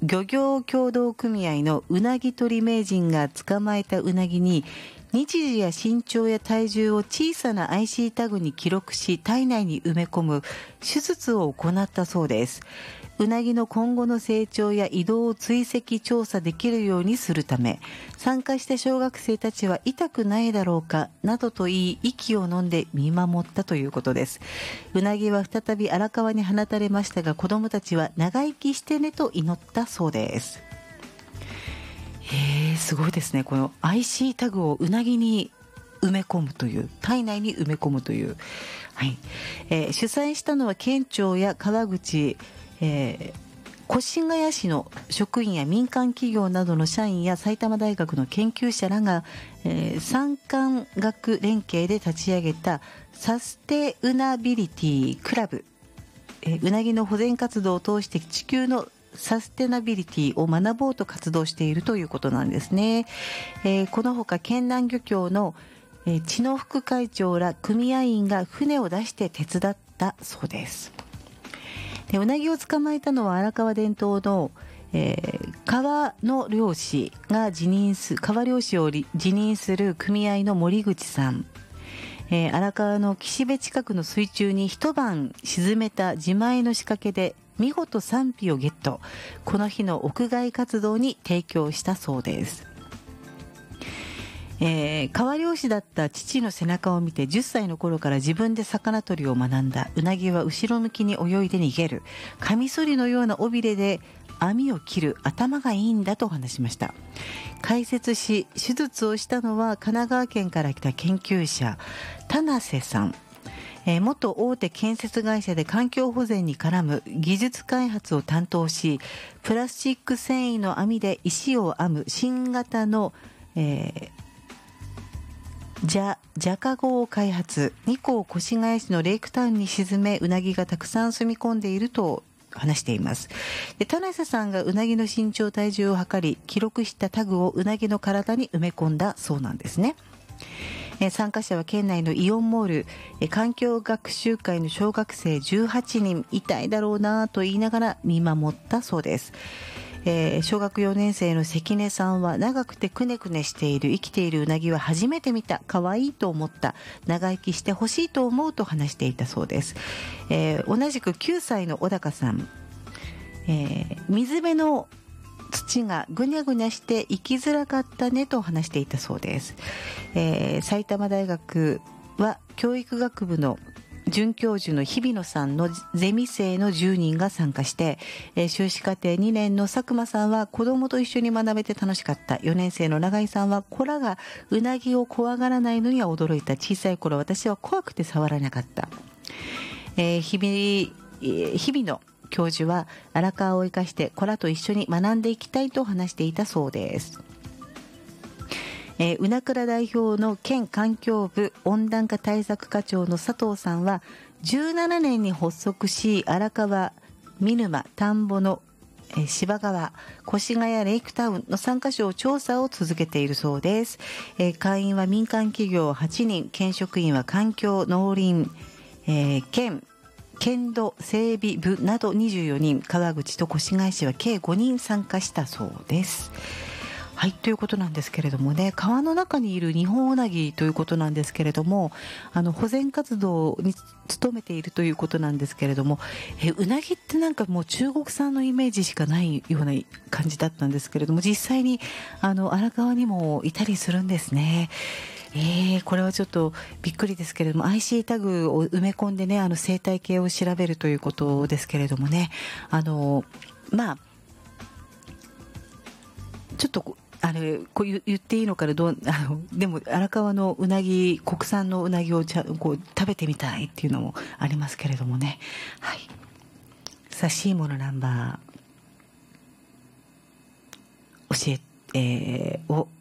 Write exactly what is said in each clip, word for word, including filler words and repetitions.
漁業協同組合のうなぎ取り名人が捕まえたうなぎに日時や身長や体重を小さな アイシー タグに記録し体内に埋め込む手術を行ったそうです。うなぎの今後の成長や移動を追跡調査できるようにするため、参加した小学生たちは痛くないだろうかなどと言い、息を飲んで見守ったということです。うなぎは再び荒川に放たれましたが、子どもたちは長生きしてねと祈ったそうです。へー、すごいですね。この アイシー タグをうなぎに埋め込むという、体内に埋め込むという、はいえー、主催したのは県庁や川口、えー、越谷市の職員や民間企業などの社員や埼玉大学の研究者らが、えー、産官学連携で立ち上げたサステウナビリティクラブ、えー、うなぎの保全活動を通して地球のサステナビリティを学ぼうと活動しているということなんですね。えー、このほか県南漁協の、えー、知野副会長ら組合員が船を出して手伝ったそうです。でうなぎを捕まえたのは荒川伝統の、えー、川の漁師が辞任す川漁師を辞任する組合の森口さん、えー、荒川の岸辺近くの水中に一晩沈めた自前の仕掛けで見事さんぴをゲット。この日の屋外活動に提供したそうです。えー、川漁師だった父の背中を見てじゅっさいの頃から自分で魚取りを学んだ。うなぎは後ろ向きに泳いで逃げる。カミソリのような尾びれで網を切る頭がいいんだと話しました。解説し手術をしたのは神奈川県から来た研究者田瀬さん、えー、元大手建設会社で環境保全に絡む技術開発を担当し、プラスチック繊維の網で石を編む新型の、えーじゃ、ジャカゴを開発。二港越谷市のレイクタウンに沈め、うなぎがたくさん住み込んでいると話しています。で、田中さんがうなぎの身長体重を測り、記録したタグをうなぎの体に埋め込んだそうなんですね。え参加者は県内のイオンモール、え環境学習会の小学生じゅうはちにん、痛いだろうなと言いながら見守ったそうです。えー、小学よねん生の関根さんは、長くてくねくねしている生きているうなぎは初めて見た、可愛いと思った、長生きしてほしいと思うと話していたそうです。えー、同じくきゅうさいの小高さん、えー、水辺の土がぐにゃぐにゃして生きづらかったねと話していたそうです。えー、埼玉大学は教育学部の准教授の日比野さんのゼミ生のじゅうにんが参加して、えー、修士課程にねんの佐久間さんは子供と一緒に学べて楽しかった。よねん生の永井さんは子らがうなぎを怖がらないのには驚いた。小さい頃私は怖くて触らなかった。えー、日比、えー、日比野教授は荒川を生かして子らと一緒に学んでいきたいと話していたそうです。えー、うなくら代表の県環境部温暖化対策課長の佐藤さんは、じゅうななねんに発足し、荒川、見沼、田んぼの、えー、芝川、越谷レイクタウンのさんカ所を調査を続けているそうです。えー、会員は民間企業はちにん、県職員は環境、農林、えー、県、県土整備部などにじゅうよにん、川口と越谷市は計ごにん参加したそうです。はい、ということなんですけれどもね、川の中にいるニホンウナギということなんですけれども、あの保全活動に努めているということなんですけれども、えうなぎってなんかもう中国産のイメージしかないような感じだったんですけれども、実際にあの荒川にもいたりするんですね。えー、これはちょっとびっくりですけれども、 アイシー タグを埋め込んでね、あの生態系を調べるということですけれどもね、あのまあちょっとあれこう言っていいのかな、どうあのでも荒川のうなぎ、国産のうなぎをちゃこう食べてみたいっていうのもありますけれどもね。はい。さあ、シーモのナンバー教え、えー、を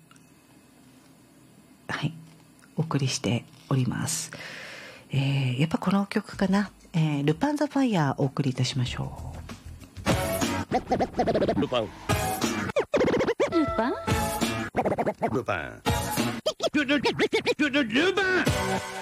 はいお送りしております。えー、やっぱこの曲かな、えー、ルパンザファイヤーお送りいたしましょう。ルパンルパンルパンルルルルルルパン